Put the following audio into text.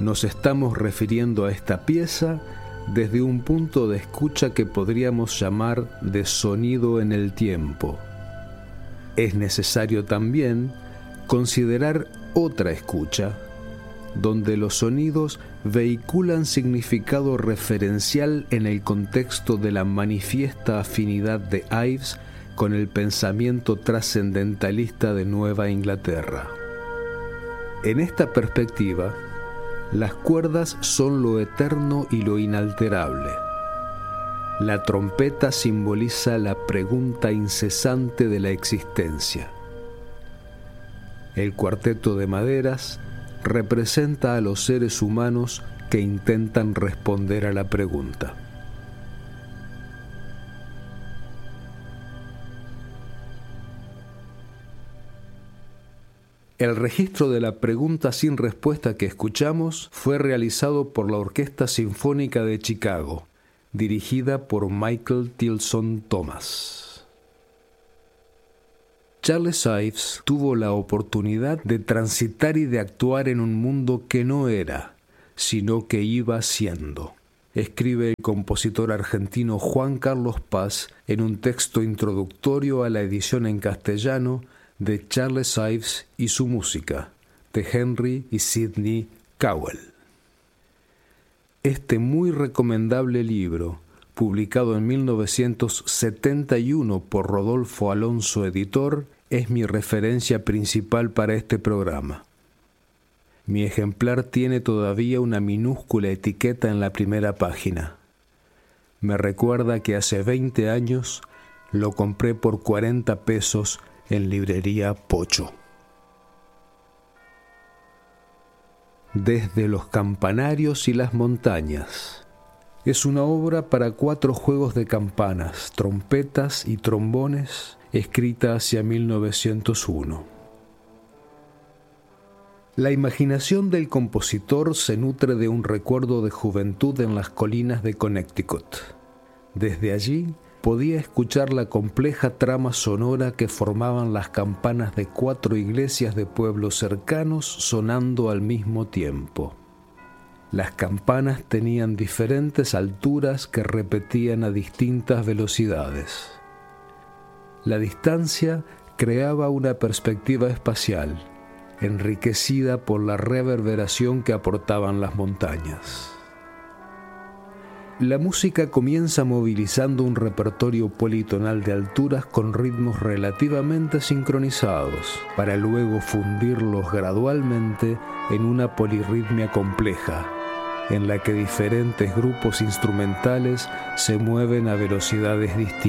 Nos estamos refiriendo a esta pieza desde un punto de escucha que podríamos llamar de sonido en el tiempo. Es necesario también considerar otra escucha, donde los sonidos vehiculan significado referencial en el contexto de la manifiesta afinidad de Ives con el pensamiento trascendentalista de Nueva Inglaterra. En esta perspectiva, las cuerdas son lo eterno y lo inalterable. La trompeta simboliza la pregunta incesante de la existencia. El cuarteto de maderas representa a los seres humanos que intentan responder a la pregunta. El registro de la pregunta sin respuesta que escuchamos fue realizado por la Orquesta Sinfónica de Chicago, dirigida por Michael Tilson Thomas. Charles Ives tuvo la oportunidad de transitar y de actuar en un mundo que no era, sino que iba siendo. Escribe el compositor argentino Juan Carlos Paz en un texto introductorio a la edición en castellano de Charles Ives y su música, de Henry y Sidney Cowell. Este muy recomendable libro, publicado en 1971 por Rodolfo Alonso Editor, es mi referencia principal para este programa. Mi ejemplar tiene todavía una minúscula etiqueta en la primera página. Me recuerda que hace 20 años lo compré por 40 pesos en librería Pocho. Desde los campanarios y las montañas. Es una obra para 4 juegos de campanas, trompetas y trombones, escrita hacia 1901. La imaginación del compositor se nutre de un recuerdo de juventud en las colinas de Connecticut. Desde allí podía escuchar la compleja trama sonora que formaban las campanas de 4 iglesias de pueblos cercanos sonando al mismo tiempo. Las campanas tenían diferentes alturas que repetían a distintas velocidades. La distancia creaba una perspectiva espacial, enriquecida por la reverberación que aportaban las montañas. La música comienza movilizando un repertorio politonal de alturas con ritmos relativamente sincronizados, para luego fundirlos gradualmente en una polirritmia compleja, en la que diferentes grupos instrumentales se mueven a velocidades distintas.